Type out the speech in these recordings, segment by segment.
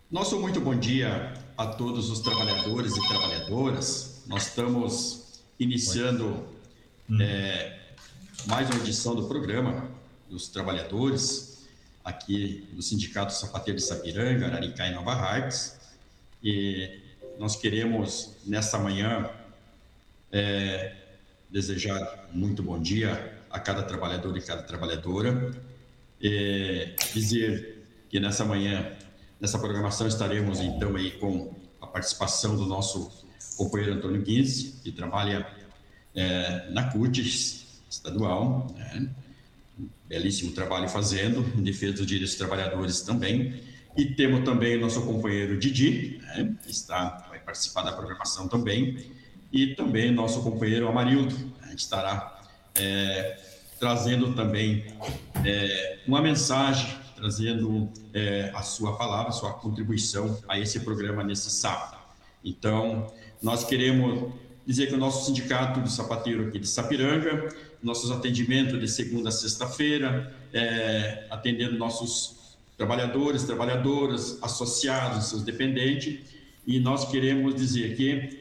Nosso muito bom dia a todos os trabalhadores e trabalhadoras. Nós estamos iniciando mais uma edição do programa dos trabalhadores aqui do Sindicato Sapateiro de Sapiranga, Araricá e Nova Hartz. E nós queremos, nesta manhã, desejar muito bom dia a cada trabalhador e cada trabalhadora. Dizer que nessa manhã, nessa programação, estaremos então aí com a participação do nosso companheiro Antônio Guinze, que trabalha na CUT estadual, né? Belíssimo trabalho fazendo, em defesa dos direitos dos trabalhadores também. E temos também o nosso companheiro Didi, né? Que vai participar da programação também. E também nosso companheiro Amarildo, né? Estará trazendo também uma mensagem, trazendo a sua palavra, a sua contribuição a esse programa nesse sábado. Então, nós queremos dizer que o nosso sindicato do sapateiro aqui de Sapiranga, nossos atendimentos de segunda a sexta-feira, atendendo nossos trabalhadores, trabalhadoras, associados, seus dependentes, e nós queremos dizer que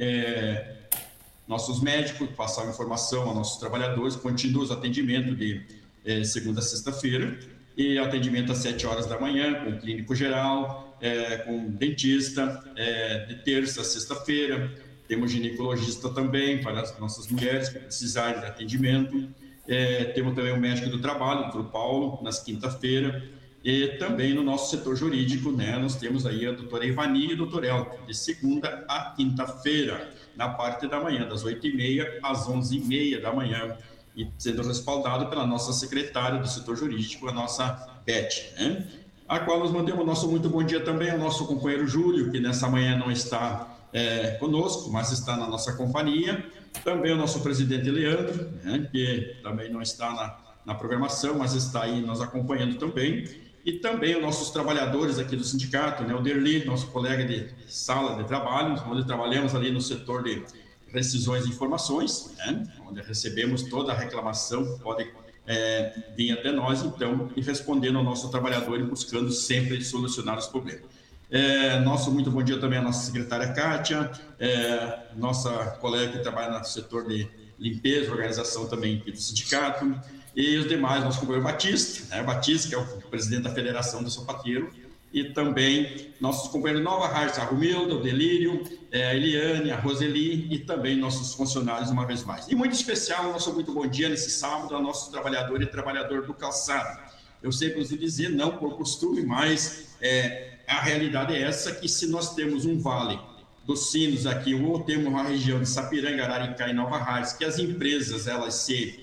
nossos médicos passaram informação aos nossos trabalhadores, continuam os atendimentos de segunda a sexta-feira, e atendimento às 7 horas da manhã, com clínico geral, com dentista, de terça a sexta-feira. Temos ginecologista também para as nossas mulheres que precisarem de atendimento. Temos também o médico do trabalho, o doutor Paulo, nas quinta-feira. E também no nosso setor jurídico, né, nós temos aí a doutora Ivani e o doutor Elton, de segunda a quinta-feira, na parte da manhã, das 8h30 às 11h30 da manhã, e sendo respaldado pela nossa secretária do setor jurídico, a nossa Beth, né? A qual nós mandamos o nosso muito bom dia também ao nosso companheiro Júlio, que nessa manhã não está conosco, mas está na nossa companhia. Também o nosso presidente Leandro, né, que também não está na programação, mas está aí nos acompanhando também. E também os nossos trabalhadores aqui do sindicato, né, o Derli, nosso colega de sala de trabalho, onde trabalhamos ali no setor de rescisões e informações, né, onde recebemos toda a reclamação, pode vir até nós, então, e respondendo ao nosso trabalhador e buscando sempre solucionar os problemas. Nosso muito bom dia também à nossa secretária Kátia, nossa colega que trabalha no setor de limpeza, organização também aqui do sindicato, e os demais, nosso companheiro Batista, né? Batista, que é o presidente da Federação do Sapateiro, e também nossos companheiros Nova Hartz, a Romilda, o Delírio, a Eliane, a Roseli, e também nossos funcionários uma vez mais. E muito especial, nosso muito bom dia nesse sábado ao nosso trabalhador e trabalhador do calçado. Eu sei que você dizer, não por costume, mas a realidade é essa, que se nós temos um vale dos sinos aqui, ou temos uma região de Sapiranga, Araricá e Nova Hartz, que as empresas, elas se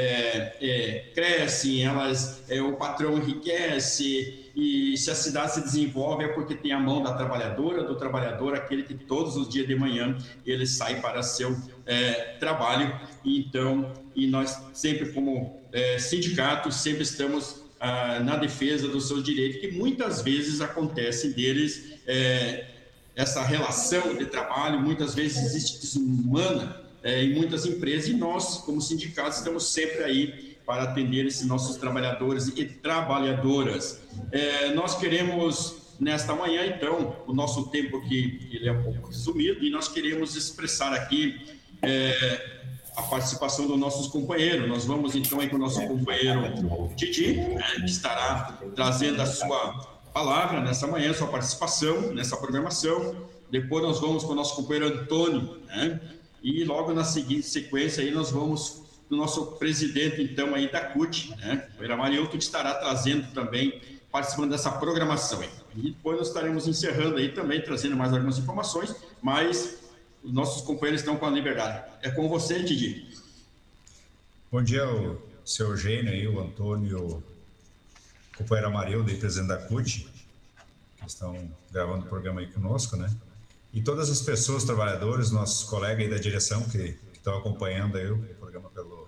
crescem, o patrão enriquece, e se a cidade se desenvolve é porque tem a mão da trabalhadora, do trabalhador, aquele que todos os dias de manhã ele sai para seu trabalho. Então, e nós sempre como sindicato, sempre estamos na defesa dos seus direitos, que muitas vezes acontece deles essa relação de trabalho, muitas vezes existe desumana em muitas empresas, e nós, como sindicatos, estamos sempre aí para atender esses nossos trabalhadores e trabalhadoras. Nós queremos, nesta manhã, então, o nosso tempo aqui ele é um pouco resumido, e nós queremos expressar aqui a participação dos nossos companheiros. Nós vamos, então, aí com o nosso companheiro Didi, né, que estará trazendo a sua palavra nessa manhã, sua participação nessa programação. Depois nós vamos com o nosso companheiro Antônio, né? E logo na seguinte sequência aí nós vamos no nosso presidente, então, aí da CUT, né, o Amarildo, que estará trazendo também, participando dessa programação aí. E depois nós estaremos encerrando aí também, trazendo mais algumas informações, mas os nossos companheiros estão com a liberdade. É com você, Didi. Bom dia, o seu Eugênio aí, o Antônio, o companheiro Amarildo, presidente da CUT, que estão gravando o programa aí conosco, né? E todas as pessoas, trabalhadores, nossos colegas aí da direção que estão acompanhando aí o programa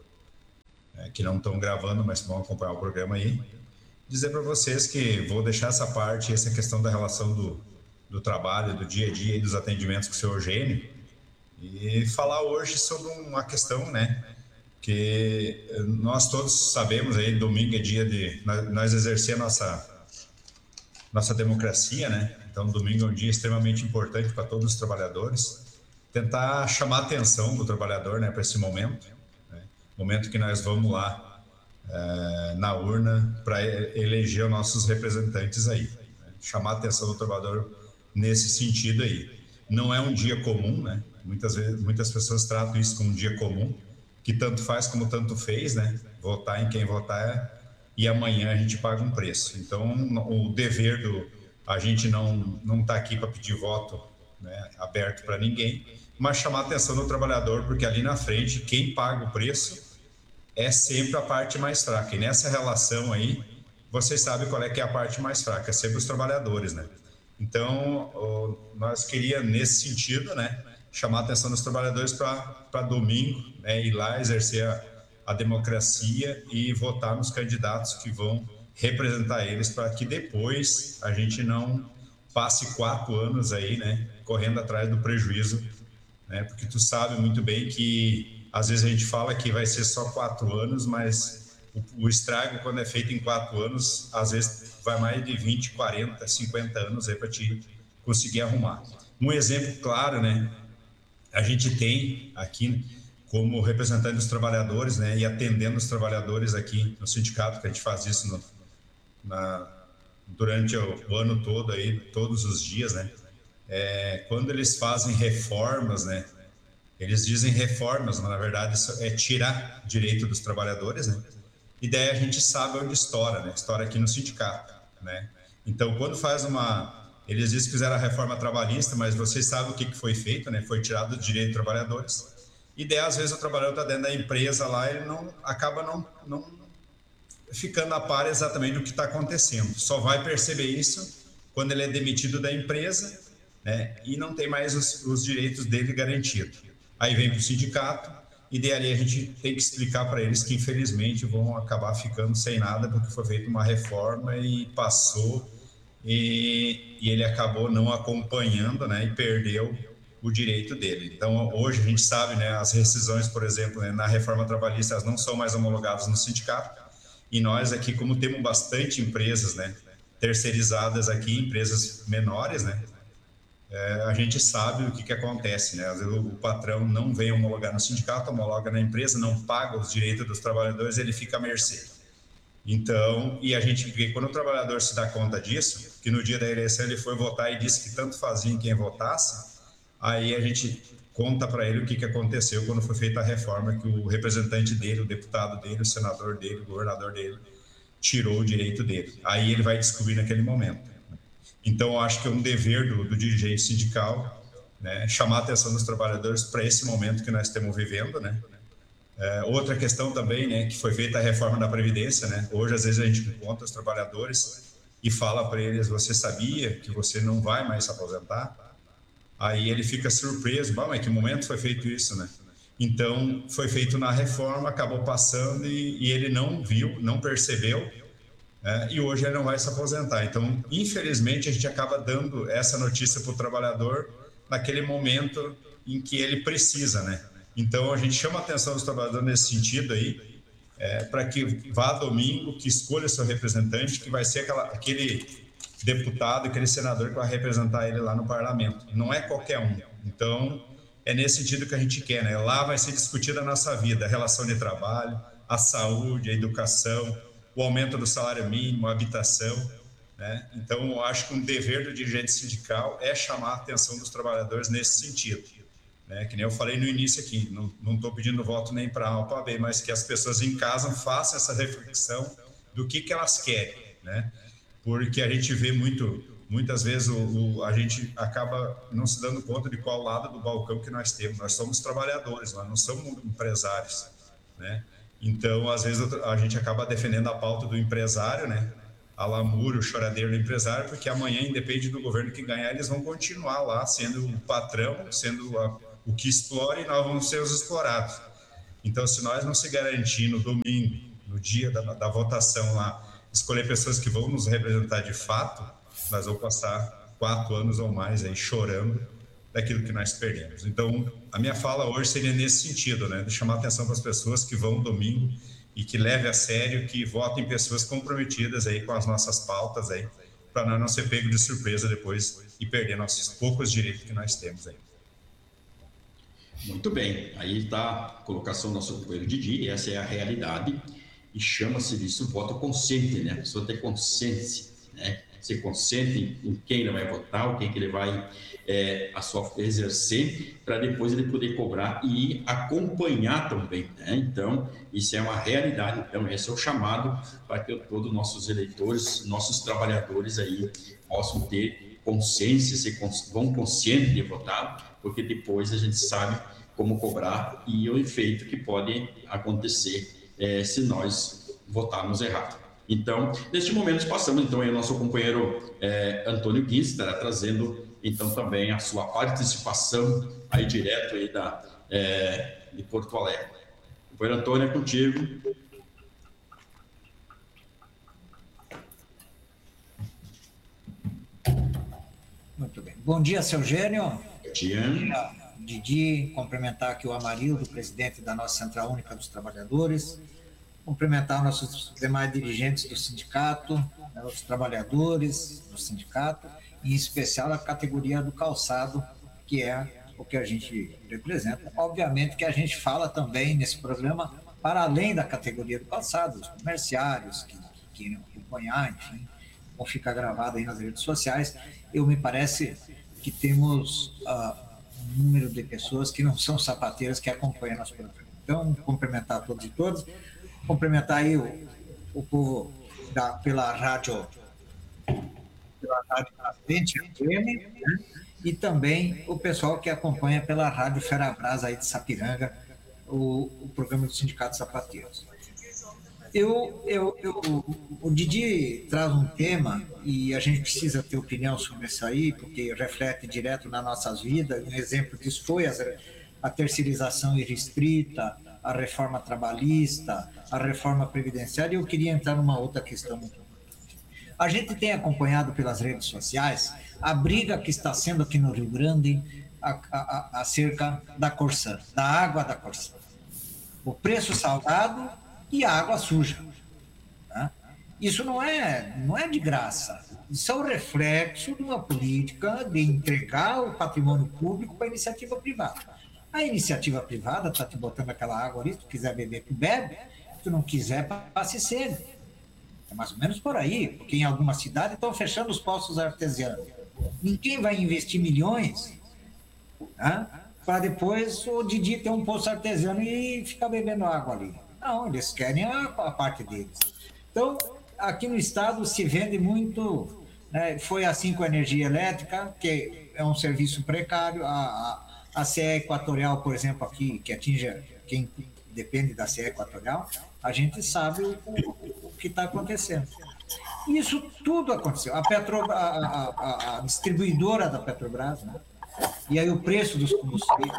que não estão gravando, mas vão acompanhar o programa aí. Dizer para vocês que vou deixar essa parte, essa questão da relação do trabalho, do dia a dia e dos atendimentos com o seu Eugênio, e falar hoje sobre uma questão, né, que nós todos sabemos aí, domingo é dia de nós exercer nossa democracia, né? Então, domingo é um dia extremamente importante para todos os trabalhadores. Tentar chamar a atenção do trabalhador, né, para esse momento, né? Momento que nós vamos lá na urna para eleger os nossos representantes aí, né? Chamar a atenção do trabalhador nesse sentido aí. Não é um dia comum, né? Muitas pessoas tratam isso como um dia comum, que tanto faz como tanto fez, né? Votar em quem votar e amanhã a gente paga um preço. Então, o dever a gente não está aqui para pedir voto, né, aberto para ninguém, mas chamar a atenção do trabalhador, porque ali na frente, quem paga o preço é sempre a parte mais fraca. E nessa relação aí, vocês sabem qual é que é a parte mais fraca, é sempre os trabalhadores, né? Então, nós queríamos, nesse sentido, né, chamar a atenção dos trabalhadores para domingo, né, ir lá exercer a democracia e votar nos candidatos que vão representar eles, para que depois a gente não passe 4 anos aí, né, correndo atrás do prejuízo, né, porque tu sabe muito bem que às vezes a gente fala que vai ser só 4 anos, mas o estrago, quando é feito em 4 anos, às vezes vai mais de 20, 40, 50 anos aí para te conseguir arrumar. Um exemplo claro, né, a gente tem aqui como representante dos trabalhadores, né, e atendendo os trabalhadores aqui no sindicato, que a gente faz isso durante o ano todo aí, todos os dias, né, quando eles fazem reformas, né, eles dizem reformas, mas na verdade isso é tirar direito dos trabalhadores, né, e daí a gente sabe onde estoura, né, estoura aqui no sindicato, né. Então, quando faz eles dizem que fizeram a reforma trabalhista, mas vocês sabem o que foi feito, né, foi tirado o direito dos trabalhadores. E daí, às vezes, o trabalhador está dentro da empresa lá, ele acaba não ficando a par exatamente do que está acontecendo. Só vai perceber isso quando ele é demitido da empresa, né, e não tem mais os direitos dele garantidos. Aí vem para o sindicato e daí ali a gente tem que explicar para eles que, infelizmente, vão acabar ficando sem nada porque foi feita uma reforma e passou e ele acabou não acompanhando, né, e perdeu o direito dele. Então, hoje a gente sabe, né, as rescisões, por exemplo, né, na reforma trabalhista, elas não são mais homologadas no sindicato, e nós aqui, como temos bastante empresas, né, terceirizadas aqui, empresas menores, né, a gente sabe o que acontece, né? Às vezes o patrão não vem homologar no sindicato, homologa na empresa, não paga os direitos dos trabalhadores, ele fica à mercê. Então, e a gente vê, quando o trabalhador se dá conta disso, que no dia da eleição ele foi votar e disse que tanto fazia em quem votasse, aí a gente conta para ele o que aconteceu quando foi feita a reforma, que o representante dele, o deputado dele, o senador dele, o governador dele, tirou o direito dele. Aí ele vai descobrir naquele momento. Então, eu acho que é um dever do dirigente sindical, né, chamar a atenção dos trabalhadores para esse momento que nós estamos vivendo, né. Outra questão também, né, que foi feita a reforma da Previdência, né. Hoje, às vezes, a gente encontra os trabalhadores e fala para eles: você sabia que você não vai mais se aposentar? Aí ele fica surpreso: mas que momento foi feito isso, né? Então, foi feito na reforma, acabou passando e ele não viu, não percebeu, e hoje ele não vai se aposentar. Então, infelizmente, a gente acaba dando essa notícia para o trabalhador naquele momento em que ele precisa, né? Então, a gente chama a atenção dos trabalhadores nesse sentido aí, para que vá domingo, que escolha seu representante, que vai ser aquele deputado, aquele senador que vai representar ele lá no parlamento. Não é qualquer um. Então, é nesse sentido que a gente quer, né? Lá vai ser discutida a nossa vida, a relação de trabalho, a saúde, a educação, o aumento do salário mínimo, a habitação, né? Então, eu acho que um dever do dirigente sindical é chamar a atenção dos trabalhadores nesse sentido, né? Que nem eu falei no início aqui, não estou pedindo voto nem para A ou para B, mas que as pessoas em casa façam essa reflexão do que elas querem, né? Porque a gente vê muitas vezes a gente acaba não se dando conta de qual lado do balcão que nós temos. Nós somos trabalhadores, nós não somos empresários, né? Então, às vezes, a gente acaba defendendo a pauta do empresário, né? A lamúria, o choradeiro do empresário, porque amanhã, independe do governo que ganhar, eles vão continuar lá sendo o patrão, sendo o que explora, e nós vamos ser os explorados. Então, se nós não se garantir no domingo, no dia da votação lá, escolher pessoas que vão nos representar de fato, nós vamos passar 4 anos ou mais aí chorando daquilo que nós perdemos. Então, a minha fala hoje seria nesse sentido, né, de chamar a atenção para as pessoas que vão domingo e que levem a sério, que votem pessoas comprometidas aí com as nossas pautas aí, para nós não ser pego de surpresa depois e perder nossos poucos direitos que nós temos aí. Muito bem, aí está a colocação do nosso companheiro Didi, essa é a realidade, e chama-se disso voto consciente, né? A pessoa ter consciência, né? Ser consciente em quem ele vai votar, o que ele vai exercer, para depois ele poder cobrar e acompanhar também, né? Então, isso é uma realidade. Então, esse é o chamado para que todos os nossos eleitores, nossos trabalhadores aí possam ter consciência, vão conscientes de votar, porque depois a gente sabe como cobrar e o efeito que pode acontecer se nós votarmos errado. Então, neste momento, passamos então aí o nosso companheiro Antônio Guins, estará trazendo então também a sua participação aí direto aí de Porto Alegre. Companheiro Antônio, é contigo. Muito bem. Bom dia, seu Gênio. Bom dia. Bom dia, Didi. Cumprimentar aqui o Amarildo, presidente da nossa Central Única dos Trabalhadores. Cumprimentar nossos demais dirigentes do sindicato, os trabalhadores do sindicato, e em especial a categoria do calçado, que é o que a gente representa. Obviamente que a gente fala também nesse programa para além da categoria do calçado, os comerciários que queiram acompanhar, enfim, vão ficar gravado aí nas redes sociais. Me parece que temos um número de pessoas que não são sapateiras que acompanham nosso programa. Então, cumprimentar a todos e todas. Cumprimentar aí o povo pela rádio Frente FM, né? E também o pessoal que acompanha pela rádio Ferabras aí de Sapiranga, o programa do Sindicato Sapateiros. O Didi traz um tema e a gente precisa ter opinião sobre isso aí, porque reflete direto nas nossas vidas. Um exemplo disso foi a terceirização irrestrita, a reforma trabalhista, a reforma previdenciária, e eu queria entrar numa outra questão muito importante. A gente tem acompanhado pelas redes sociais a briga que está sendo aqui no Rio Grande acerca da Corsã, da água da Corsã. O preço salgado e a água suja. Tá? Isso não é de graça. Isso é o reflexo de uma política de entregar o patrimônio público para a iniciativa privada. A iniciativa privada está te botando aquela água ali, se tu quiser beber, tu bebe, se tu não quiser, passe sede. É mais ou menos por aí, porque em alguma cidade estão fechando os poços artesianos. Ninguém vai investir milhões, tá? Para depois o Didi ter um poço artesiano e ficar bebendo água ali. Não, eles querem a parte deles. Então, aqui no estado se vende muito, né? Foi assim com a energia elétrica, que é um serviço precário. A CE Equatorial, por exemplo, aqui, que atinge quem depende da CE Equatorial, a gente sabe o que está acontecendo. Isso tudo aconteceu. A distribuidora da Petrobras, né? E aí o preço dos combustíveis,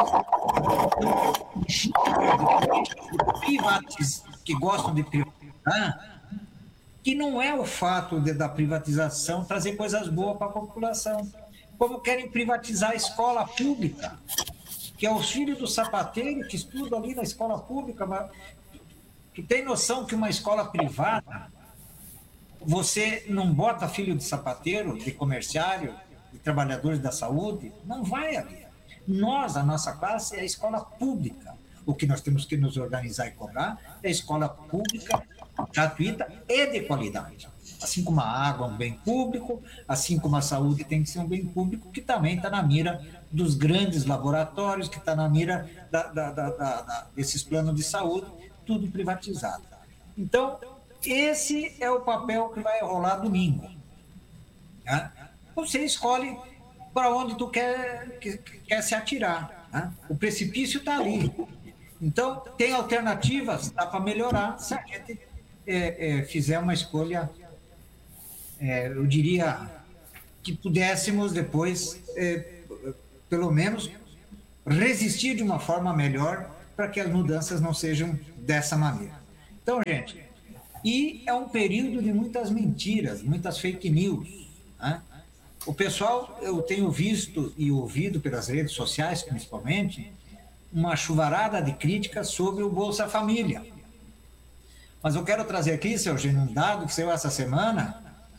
que gostam de privatizar, que não é o fato da privatização trazer coisas boas para a população, como querem privatizar a escola pública, que é os filhos do sapateiro que estudam ali na escola pública. Mas tu tem noção que uma escola privada, você não bota filho de sapateiro, de comerciário, de trabalhadores da saúde? Não vai ali. A nossa classe é a escola pública. O que nós temos que nos organizar e cobrar é a escola pública, gratuita e de qualidade. Assim como a água é um bem público, assim como a saúde tem que ser um bem público, que também está na mira dos grandes laboratórios, que está na mira desses planos de saúde, tudo privatizado. Então, esse é o papel que vai rolar domingo. Né? Você escolhe para onde tu quer se atirar. Né? O precipício está ali. Então, tem alternativas, dá para melhorar se a gente fizer uma escolha, eu diria, que pudéssemos depois, pelo menos, resistir de uma forma melhor para que as mudanças não sejam dessa maneira. Então, gente, e é um período de muitas mentiras, muitas fake news. Né? O pessoal, eu tenho visto e ouvido pelas redes sociais, principalmente, uma chuvarada de críticas sobre o Bolsa Família. Mas eu quero trazer aqui, seu Eugênio, um dado que saiu essa semana,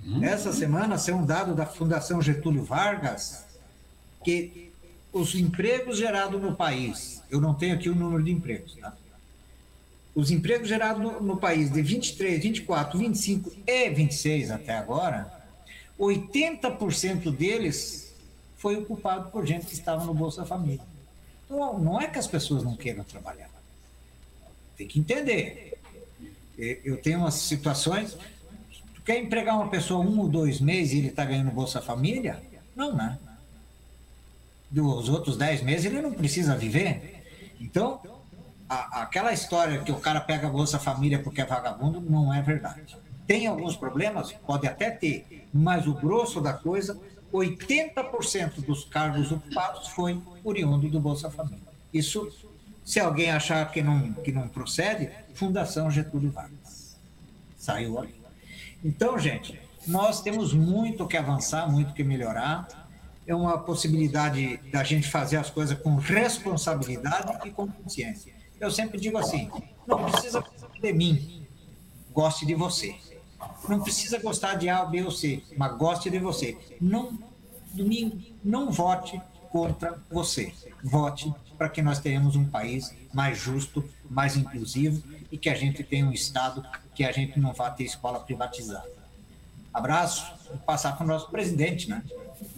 Essa semana saiu um dado da Fundação Getúlio Vargas que os empregos gerados no país, eu não tenho aqui o número de empregos, tá? Os empregos gerados no país de 23, 24, 25 e 26 até agora, 80% deles foi ocupado por gente que estava no Bolsa Família. Então, não é que as pessoas não queiram trabalhar. Tem que entender. Eu tenho umas situações... Tu quer empregar uma pessoa 1 ou 2 meses e ele está ganhando Bolsa Família? Não, né? Dos outros 10 meses ele não precisa viver. Então, aquela história que o cara pega a Bolsa Família porque é vagabundo, não é verdade. Tem alguns problemas? Pode até ter, mas o grosso da coisa, 80% dos cargos ocupados foi oriundo do Bolsa Família. Isso, se alguém achar que não procede, Fundação Getúlio Vargas. Saiu ali. Então, gente, nós temos muito que avançar, muito que melhorar. É uma possibilidade da gente fazer as coisas com responsabilidade e com consciência. Eu sempre digo assim, não precisa gostar de mim, goste de você. Não precisa gostar de A, B ou C, mas goste de você. Domingo, não vote contra você. Vote para que nós tenhamos um país mais justo, mais inclusivo e que a gente tenha um Estado que a gente não vá ter escola privatizada. Abraço e passar para o nosso presidente, né?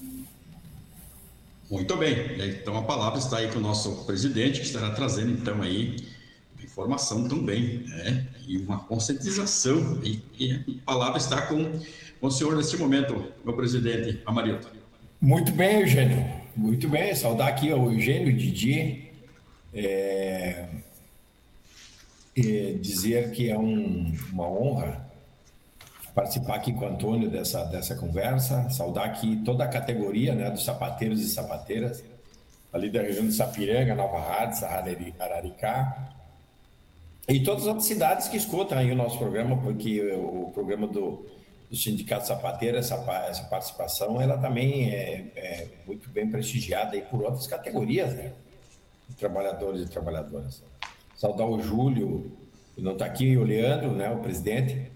Muito bem, então a palavra está aí com o nosso presidente, que estará trazendo então aí informação também, né? E uma conscientização, e a palavra está com o senhor neste momento, meu presidente Amarildo. Muito bem, Eugênio, muito bem, saudar aqui o Eugênio Didier, dizer que é uma honra participar aqui com o Antônio dessa conversa, saudar aqui toda a categoria, né, dos sapateiros e sapateiras, ali da região de Sapiranga, Nova Hartz, Araricá, e todas as outras cidades que escutam aí o nosso programa, porque o programa do Sindicato Sapateiro, essa participação, ela também é muito bem prestigiada aí por outras categorias, né, de trabalhadores e trabalhadoras. Saudar o Júlio, que não está aqui, o Leandro, né, o presidente,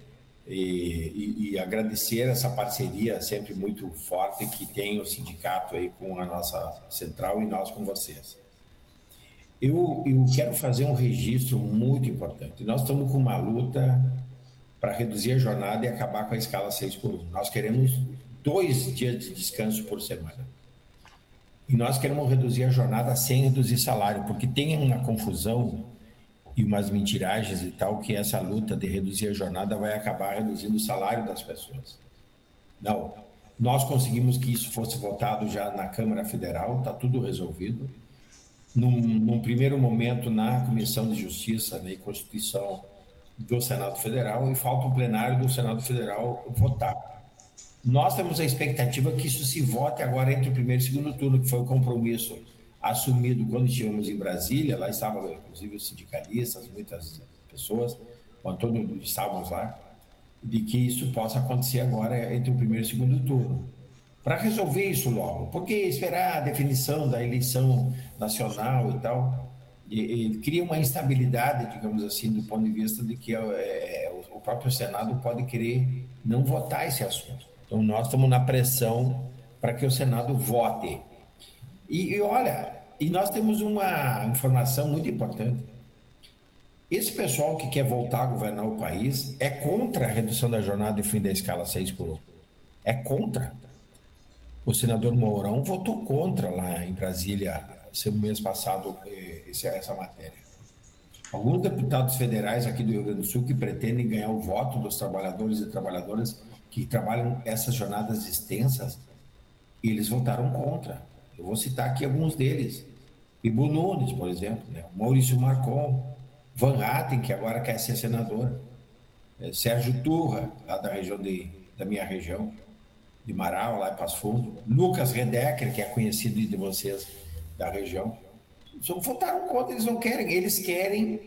e agradecer essa parceria sempre muito forte que tem o sindicato aí com a nossa central e nós com vocês. Eu quero fazer um registro muito importante. Nós estamos com uma luta para reduzir a jornada e acabar com a escala 6x1. Nós queremos 2 dias de descanso por semana. E nós queremos reduzir a jornada sem reduzir salário, porque tem uma confusão e umas mentiragens e tal, que essa luta de reduzir a jornada vai acabar reduzindo o salário das pessoas. Não. Nós conseguimos que isso fosse votado já na Câmara Federal, está tudo resolvido. Num primeiro momento, na Comissão de Justiça e Constituição do Senado Federal, e falta o plenário do Senado Federal votar. Nós temos a expectativa que isso se vote agora entre o primeiro e o segundo turno, que foi o compromisso assumido quando estivemos em Brasília. Lá estavam, inclusive, os sindicalistas, muitas pessoas, o Antônio, estávamos lá, de que isso possa acontecer agora entre o primeiro e o segundo turno. Para resolver isso logo, porque esperar a definição da eleição nacional e tal, e cria uma instabilidade, digamos assim, do ponto de vista de que o próprio Senado pode querer não votar esse assunto. Então, nós estamos na pressão para que o Senado vote. E olha, nós temos uma informação muito importante. Esse pessoal que quer voltar a governar o país é contra a redução da jornada e fim da escala 6x1. É contra. O senador Mourão votou contra lá em Brasília, no mês passado, essa matéria. Alguns deputados federais aqui do Rio Grande do Sul que pretendem ganhar o voto dos trabalhadores e trabalhadoras que trabalham essas jornadas extensas, eles votaram contra. Eu vou citar aqui alguns deles. Ibu Nunes, por exemplo, né? Maurício Marcon, Van Hatten, que agora quer ser senador, Sérgio Turra, lá da minha região, de Marau, lá em Passo Fundo, Lucas Redecker, que é conhecido de vocês da região. Votaram contra, eles não querem. Eles querem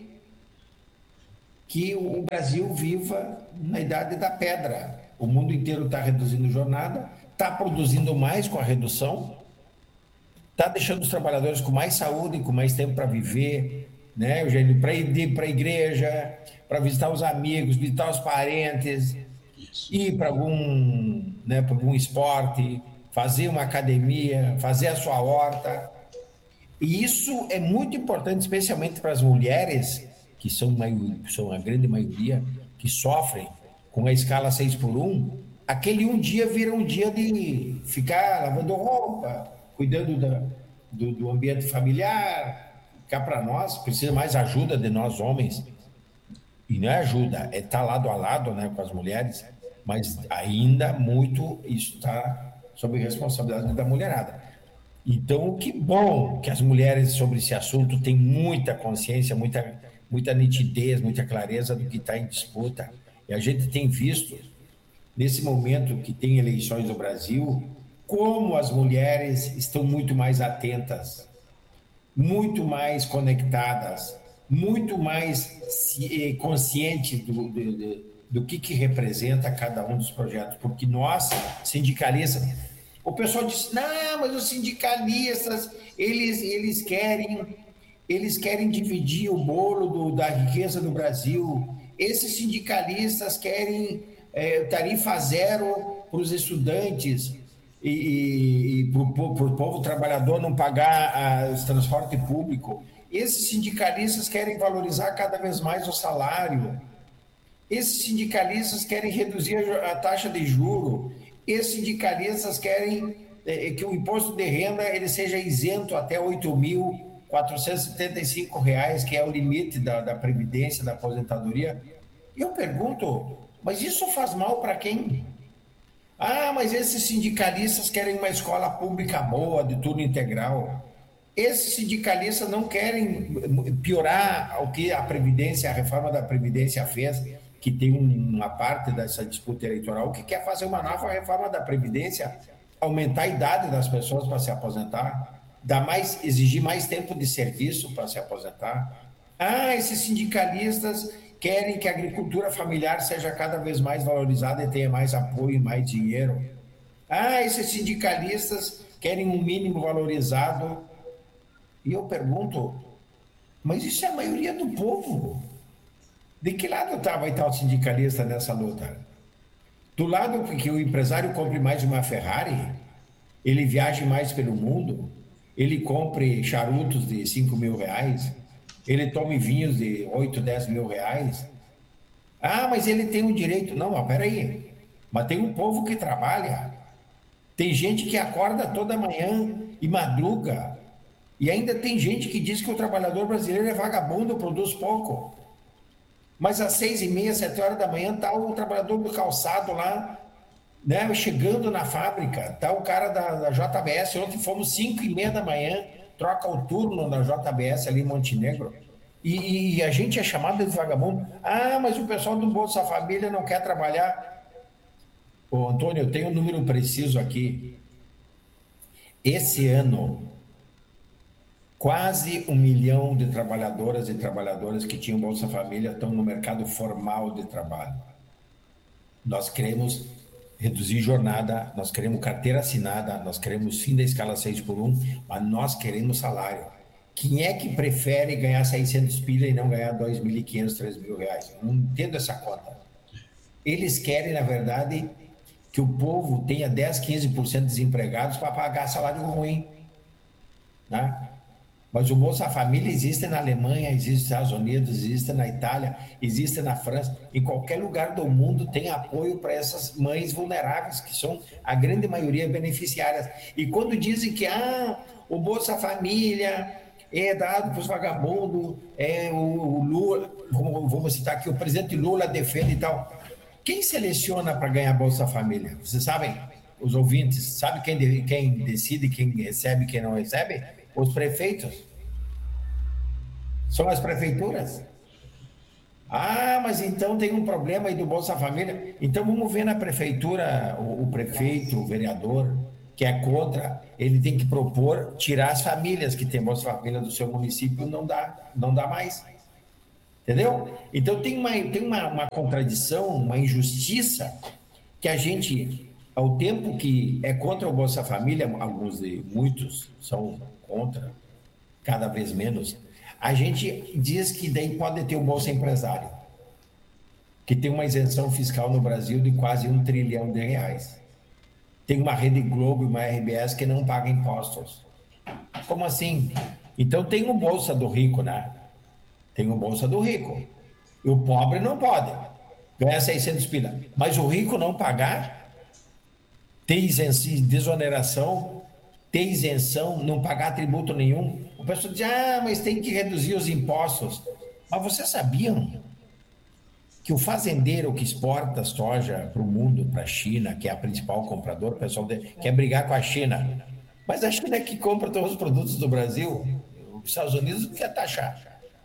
que o Brasil viva na idade da pedra. O mundo inteiro está reduzindo jornada, está produzindo mais com a redução, está deixando os trabalhadores com mais saúde, com mais tempo para viver, né, Eugênio? Para ir para a igreja, para visitar os amigos, visitar os parentes, ir para para algum esporte, fazer uma academia, fazer a sua horta. E isso é muito importante, especialmente para as mulheres, que são a grande maioria, que sofrem com a escala 6x1. Aquele um dia vira um dia de ficar lavando roupa, cuidando do ambiente familiar. Cá para nós, precisa mais ajuda de nós homens. E não é ajuda, é estar lado a lado, né, com as mulheres, mas ainda muito isso está sob responsabilidade da mulherada. Então, que bom que as mulheres sobre esse assunto têm muita consciência, muita nitidez, muita clareza do que está em disputa. E a gente tem visto, nesse momento que tem eleições no Brasil, como as mulheres estão muito mais atentas, muito mais conectadas, muito mais conscientes do que representa cada um dos projetos. Porque nós, sindicalistas, o pessoal diz, não, mas os sindicalistas, eles querem dividir o bolo da riqueza do Brasil. Esses sindicalistas querem tarifa zero para os estudantes e para o povo trabalhador não pagar o transporte público. Esses sindicalistas querem valorizar cada vez mais o salário. Esses sindicalistas querem reduzir a taxa de juros. Esses sindicalistas querem que o imposto de renda ele seja isento até R$ 8.475, que é o limite da Previdência, da aposentadoria. E eu pergunto, mas isso faz mal para quem? Ah, mas esses sindicalistas querem uma escola pública boa, de turno integral. Esses sindicalistas não querem piorar o que a reforma da Previdência fez, que tem uma parte dessa disputa eleitoral que quer fazer uma nova reforma da Previdência, aumentar a idade das pessoas para se aposentar, exigir mais tempo de serviço para se aposentar. Ah, esses sindicalistas querem que a agricultura familiar seja cada vez mais valorizada e tenha mais apoio e mais dinheiro. Ah, esses sindicalistas querem um mínimo valorizado. E eu pergunto, mas isso é a maioria do povo. De que lado vai estar o sindicalista nessa luta? Do lado que o empresário compre mais uma Ferrari, ele viaje mais pelo mundo, ele compre charutos de R$5.000, ele tome vinhos de 8, 10 mil reais. Ah, mas ele tem um direito. Não, mas peraí. Mas tem um povo que trabalha. Tem gente que acorda toda manhã e madruga. E ainda tem gente que diz que o trabalhador brasileiro é vagabundo, produz pouco. Mas às 6h30, 7 horas da manhã, está o trabalhador do calçado lá, né, chegando na fábrica. Está o cara da JBS. Ontem fomos 5h30 da manhã, troca o turno na JBS ali em Montenegro. E a gente é chamado de vagabundo. Ah, mas o pessoal do Bolsa Família não quer trabalhar. Ô, Antônio, eu tenho um número preciso aqui. Esse ano, quase 1 milhão de trabalhadoras e trabalhadores que tinham Bolsa Família estão no mercado formal de trabalho. Nós queremos reduzir jornada, nós queremos carteira assinada, nós queremos fim da escala 6x1, mas nós queremos salário. Quem é que prefere ganhar 600 pila e não ganhar 2.500, 3.000 reais? Não entendo essa conta. Eles querem, na verdade, que o povo tenha 10, 15% de desempregados para pagar salário ruim, né? Mas o Bolsa Família existe na Alemanha, existe nos Estados Unidos, existe na Itália, existe na França. Em qualquer lugar do mundo tem apoio para essas mães vulneráveis, que são a grande maioria beneficiárias. E quando dizem que o Bolsa Família é dado para os vagabundos, o Lula, vamos citar aqui, o presidente Lula defende e tal. Quem seleciona para ganhar Bolsa Família? Vocês sabem, os ouvintes, sabe quem decide, quem recebe, quem não recebe? Os prefeitos. São as prefeituras. Ah, mas então tem um problema aí do Bolsa Família. Então vamos ver na prefeitura, o prefeito, o vereador, que é contra, ele tem que propor tirar as famílias que têm Bolsa Família do seu município, não dá mais. Entendeu? Então tem uma contradição, uma injustiça, que a gente, ao tempo que é contra o Bolsa Família, muitos são contra, cada vez menos, a gente diz que daí pode ter o Bolsa Empresário. que tem uma isenção fiscal no Brasil de quase R$1 trilhão. Tem uma Rede Globo e uma RBS que não pagam impostos. Como assim? Então tem um Bolsa do Rico, né? Tem um Bolsa do Rico. E o pobre não pode ganhar 600 pila. Mas o rico não pagar, ter desoneração, ter isenção, não pagar tributo nenhum. O pessoal diz, mas tem que reduzir os impostos. Mas vocês sabiam que o fazendeiro que exporta soja para o mundo, para a China, que é a principal compradora, o pessoal quer brigar com a China. Mas a China é que compra todos os produtos do Brasil. Os Estados Unidos não quer taxar.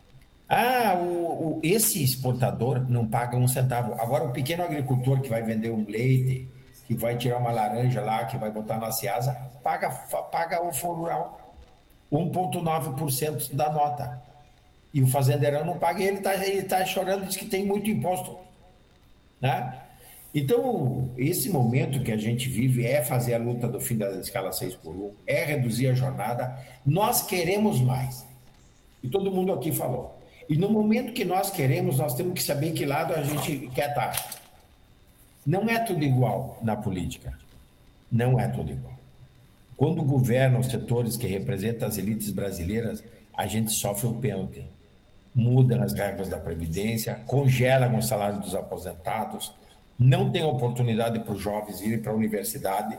Esse exportador não paga um centavo. Agora, o pequeno agricultor que vai vender um leite, que vai tirar uma laranja lá, que vai botar na Ceasa, paga o Fundo Rural 1,9% da nota. E o fazendeirão não paga, e ele tá chorando, diz que tem muito imposto, né? Então, esse momento que a gente vive é fazer a luta do fim da escala 6x1, é reduzir a jornada. Nós queremos mais. E todo mundo aqui falou. E no momento que nós queremos, nós temos que saber que lado a gente quer estar. Não é tudo igual na política. Não é tudo igual. Quando governam os setores que representam as elites brasileiras, a gente sofre o pênalti. Mudam as regras da Previdência, congelam o salário dos aposentados, não tem oportunidade para os jovens irem para a universidade,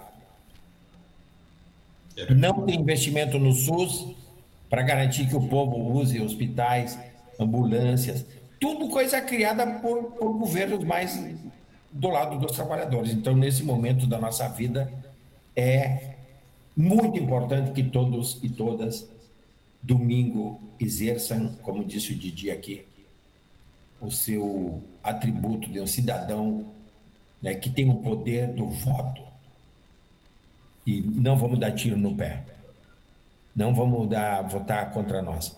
não tem investimento no SUS para garantir que o povo use hospitais, ambulâncias, tudo coisa criada por governos mais do lado dos trabalhadores. Então, nesse momento da nossa vida, é muito importante que todos e todas, domingo, exerçam, como disse o Didi aqui, o seu atributo de um cidadão, né, que tem o poder do voto. E não vamos dar tiro no pé. Não vamos votar contra nós.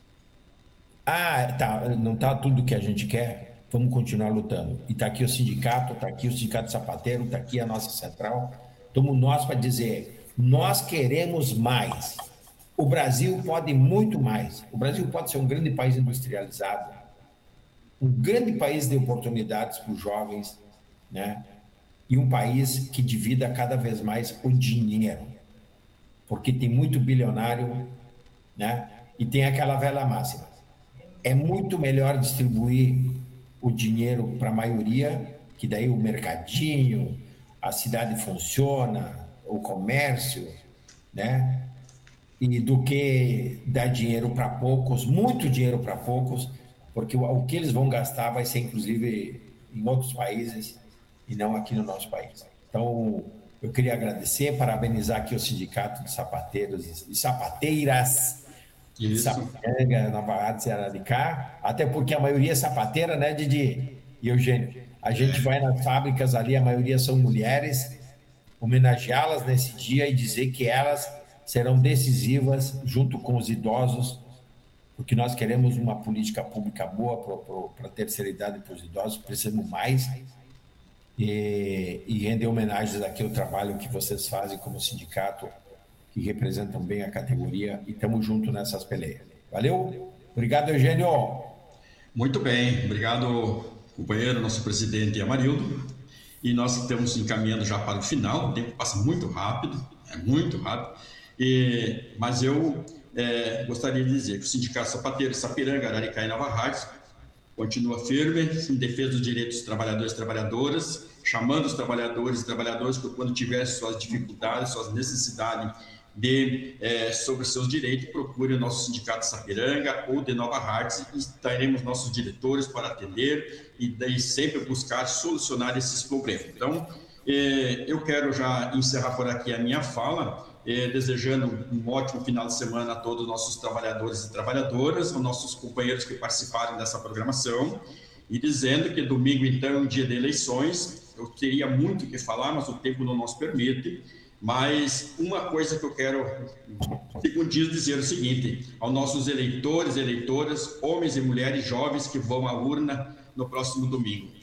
Não está tudo que a gente quer, vamos continuar lutando. E está aqui o sindicato sapateiro, está aqui a nossa central. Estamos nós para dizer, nós queremos mais. O Brasil pode muito mais. O Brasil pode ser um grande país industrializado, um grande país de oportunidades para os jovens, né? E um país que divida cada vez mais o dinheiro, porque tem muito bilionário, né? E tem aquela velha máxima: é muito melhor distribuir o dinheiro para a maioria, que daí o mercadinho, a cidade funciona, o comércio, né? E do que dar dinheiro para poucos, muito dinheiro para poucos, porque o que eles vão gastar vai ser, inclusive, em outros países e não aqui no nosso país. Então, eu queria agradecer, parabenizar aqui o Sindicato de Sapateiros e Sapateiras de Sapiranga, Nova Hartz e Araricá, até porque a maioria é sapateira, né, Didi e Eugênio? A gente vai nas fábricas ali, a maioria são mulheres, homenageá-las nesse dia e dizer que elas serão decisivas junto com os idosos, porque nós queremos uma política pública boa para a terceira idade e para os idosos, precisamos mais, e render homenagens aqui ao trabalho que vocês fazem como sindicato, que representam bem a categoria, e estamos juntos nessas peleias. Valeu? Obrigado, Eugênio. Muito bem, obrigado, companheiro, nosso presidente Amarildo. E nós estamos encaminhando já para o final, o tempo passa muito rápido, mas eu gostaria de dizer que o Sindicato Sapateiro, Sapiranga, Araricá e Nova Hartz continua firme em defesa dos direitos dos trabalhadores e trabalhadoras, chamando os trabalhadores e trabalhadoras por quando tiver suas dificuldades, suas necessidades sobre seus direitos, procure o nosso Sindicato Sapiranga ou de Nova Hartz, e estaremos nossos diretores para atender e daí sempre buscar solucionar esses problemas. Então, eu quero já encerrar por aqui a minha fala, desejando um ótimo final de semana a todos os nossos trabalhadores e trabalhadoras, aos nossos companheiros que participaram dessa programação, e dizendo que domingo, então, é um dia de eleições. Eu teria muito o que falar, mas o tempo não nos permite. Mas uma coisa que eu quero, segundinho, dizer o seguinte: aos nossos eleitores, eleitoras, homens e mulheres jovens que vão à urna no próximo domingo: